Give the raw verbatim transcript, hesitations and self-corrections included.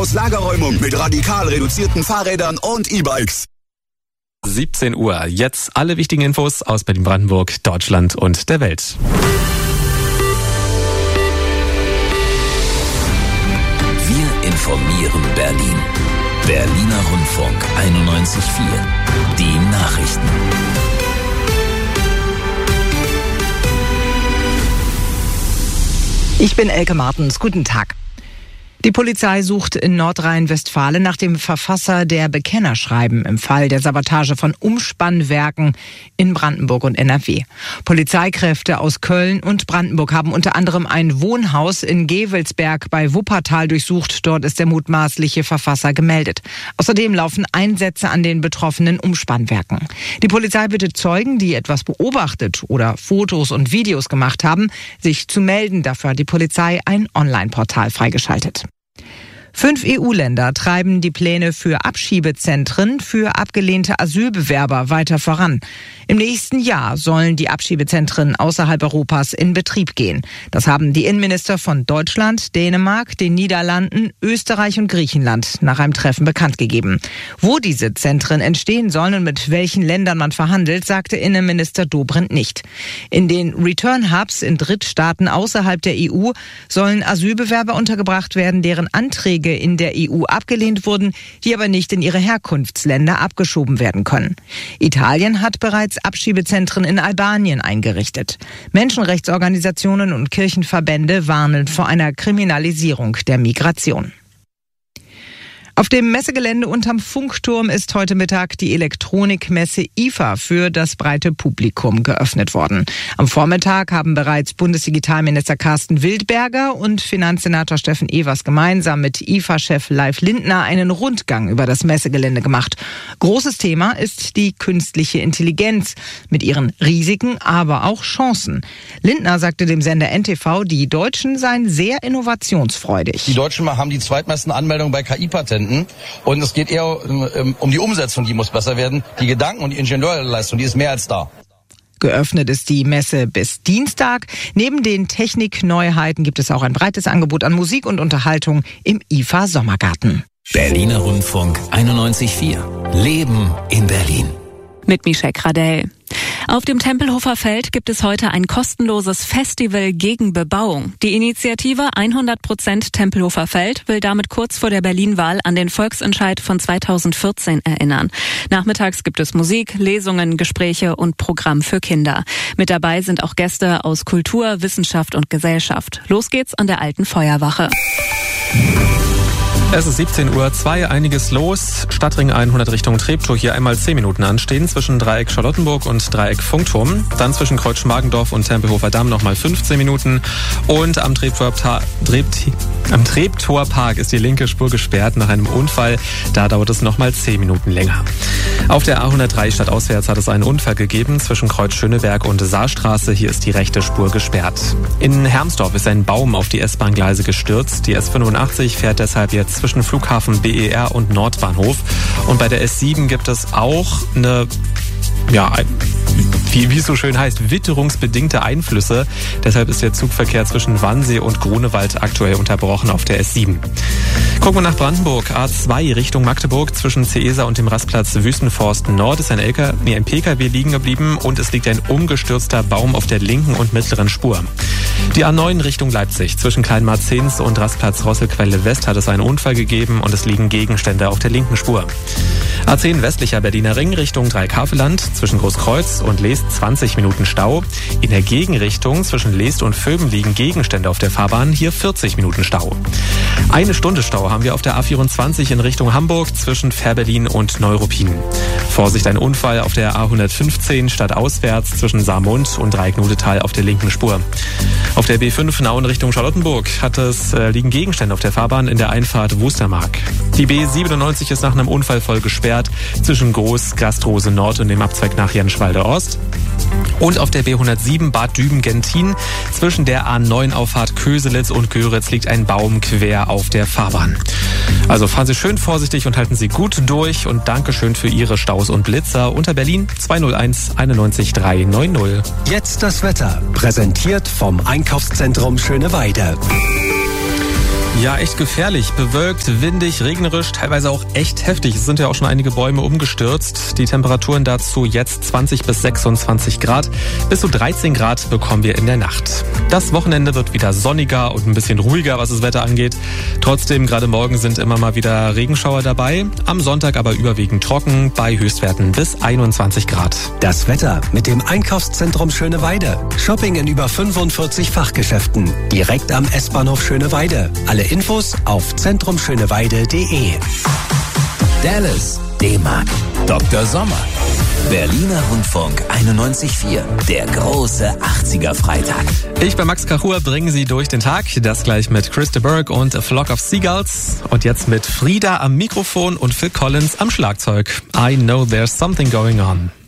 aus Lagerräumung mit radikal reduzierten Fahrrädern und E-Bikes. siebzehn Uhr. Jetzt alle wichtigen Infos aus Berlin-Brandenburg, Deutschland und der Welt. Wir informieren Berlin. Berliner Rundfunk einundneunzig Komma vier. Die Nachrichten. Ich bin Elke Martens. Guten Tag. Die Polizei sucht in Nordrhein-Westfalen nach dem Verfasser der Bekennerschreiben im Fall der Sabotage von Umspannwerken in Brandenburg und N R W. Polizeikräfte aus Köln und Brandenburg haben unter anderem ein Wohnhaus in Gevelsberg bei Wuppertal durchsucht. Dort ist der mutmaßliche Verfasser gemeldet. Außerdem laufen Einsätze an den betroffenen Umspannwerken. Die Polizei bittet Zeugen, die etwas beobachtet oder Fotos und Videos gemacht haben, sich zu melden. Dafür hat die Polizei ein Online-Portal freigeschaltet. Fünf E U-Länder treiben die Pläne für Abschiebezentren für abgelehnte Asylbewerber weiter voran. Im nächsten Jahr sollen die Abschiebezentren außerhalb Europas in Betrieb gehen. Das haben die Innenminister von Deutschland, Dänemark, den Niederlanden, Österreich und Griechenland nach einem Treffen bekannt gegeben. Wo diese Zentren entstehen sollen und mit welchen Ländern man verhandelt, sagte Innenminister Dobrindt nicht. In den Return-Hubs in Drittstaaten außerhalb der E U sollen Asylbewerber untergebracht werden, deren Anträge in der E U abgelehnt wurden, die aber nicht in ihre Herkunftsländer abgeschoben werden können. Italien hat bereits Abschiebezentren in Albanien eingerichtet. Menschenrechtsorganisationen und Kirchenverbände warnen vor einer Kriminalisierung der Migration. Auf dem Messegelände unterm Funkturm ist heute Mittag die Elektronikmesse I F A für das breite Publikum geöffnet worden. Am Vormittag haben bereits Bundesdigitalminister Carsten Wildberger und Finanzsenator Steffen Evers gemeinsam mit I F A-Chef Leif Lindner einen Rundgang über das Messegelände gemacht. Großes Thema ist die künstliche Intelligenz mit ihren Risiken, aber auch Chancen. Lindner sagte dem Sender N T V, die Deutschen seien sehr innovationsfreudig. Die Deutschen haben die zweitmeisten Anmeldungen bei K I-Patenten. Und es geht eher um, um die Umsetzung, die muss besser werden. Die Gedanken und die Ingenieurleistung, die ist mehr als da. Geöffnet ist die Messe bis Dienstag. Neben den Technikneuheiten gibt es auch ein breites Angebot an Musik und Unterhaltung im I F A Sommergarten. Berliner Rundfunk einundneunzig Komma vier. Leben in Berlin. Mit Michelle Gradell. Auf dem Tempelhofer Feld gibt es heute ein kostenloses Festival gegen Bebauung. Die Initiative hundert Prozent Tempelhofer Feld will damit kurz vor der Berlin-Wahl an den Volksentscheid von zweitausendvierzehn erinnern. Nachmittags gibt es Musik, Lesungen, Gespräche und Programm für Kinder. Mit dabei sind auch Gäste aus Kultur, Wissenschaft und Gesellschaft. Los geht's an der Alten Feuerwache. Es ist siebzehn Uhr zwei, einiges los. Stadtring hundert Richtung Treptow, hier einmal zehn Minuten anstehen, zwischen Dreieck Charlottenburg und Dreieck Funkturm. Dann zwischen Kreuz Schmargendorf und Tempelhofer Damm nochmal fünfzehn Minuten. Und am Treptower, Ta- Trept- am Treptower Park ist die linke Spur gesperrt nach einem Unfall. Da dauert es nochmal zehn Minuten länger. Auf der A hundertdrei stadtauswärts hat es einen Unfall gegeben zwischen Kreuz Schöneberg und Saarstraße. Hier ist die rechte Spur gesperrt. In Hermsdorf ist ein Baum auf die S-Bahn-Gleise gestürzt. Die S fünfundachtzig fährt deshalb jetzt zwischen Flughafen B E R und Nordbahnhof. Und bei der S sieben gibt es auch eine, ja, wie, wie es so schön heißt, witterungsbedingte Einflüsse. Deshalb ist der Zugverkehr zwischen Wannsee und Grunewald aktuell unterbrochen auf der S sieben. Gucken wir nach Brandenburg. A zwei Richtung Magdeburg zwischen Ceesa und dem Rastplatz Wüstenforst Nord ist ein, L K, nee, ein P K W liegen geblieben und es liegt ein umgestürzter Baum auf der linken und mittleren Spur. Die A neun Richtung Leipzig zwischen Kleinmarzens und Rastplatz Rosselquelle West hat es einen Unfall gegeben und es liegen Gegenstände auf der linken Spur. A zehn westlicher Berliner Ring Richtung Dreieckhaveland zwischen Großkreuz und Leest zwanzig Minuten Stau. In der Gegenrichtung zwischen Leest und Vöben liegen Gegenstände auf der Fahrbahn, hier vierzig Minuten Stau. Eine Stunde Stau haben wir auf der A vierundzwanzig in Richtung Hamburg zwischen Fährberlin und Neuruppin. Vorsicht, ein Unfall auf der A hundertfünfzehn stadtauswärts zwischen Saarmund und Dreieck-Nudetal auf der linken Spur. Auf der B fünf Nauen Richtung Charlottenburg hat es, äh, liegen Gegenstände auf der Fahrbahn in der Einfahrt Wustermark. Die B siebenundneunzig ist nach einem Unfall voll gesperrt zwischen Groß, Gastrose Nord und dem Abzweig nach Jenschwalde Ost. Und auf der B hundertsieben Bad Düben-Gentin zwischen der A neun Auffahrt Köselitz und Göritz liegt ein Baum quer auf der Fahrbahn. Also fahren Sie schön vorsichtig und halten Sie gut durch und Dankeschön für Ihre Staus und Blitzer unter Berlin zweihunderteins einundneunzig drei neunzig. Jetzt das Wetter, präsentiert vom Einkaufszentrum Schöneweide. Ja, echt gefährlich. Bewölkt, windig, regnerisch, teilweise auch echt heftig. Es sind ja auch schon einige Bäume umgestürzt. Die Temperaturen dazu jetzt zwanzig bis sechsundzwanzig Grad. Bis zu dreizehn Grad bekommen wir in der Nacht. Das Wochenende wird wieder sonniger und ein bisschen ruhiger, was das Wetter angeht. Trotzdem, gerade morgen sind immer mal wieder Regenschauer dabei. Am Sonntag aber überwiegend trocken bei Höchstwerten bis einundzwanzig Grad. Das Wetter mit dem Einkaufszentrum Schöneweide. Shopping in über fünfundvierzig Fachgeschäften. Direkt am S-Bahnhof Schöneweide. Alle Infos auf zentrum schöneweide punkt de. Dallas, D-Mark, Doktor Sommer. Berliner Rundfunk einundneunzig Komma vier, der große achtziger-Freitag. Ich bei Max Kachur bringe Sie durch den Tag. Das gleich mit Chris de Burgh und A Flock of Seagulls. Und jetzt mit Frieda am Mikrofon und Phil Collins am Schlagzeug. I know there's something going on.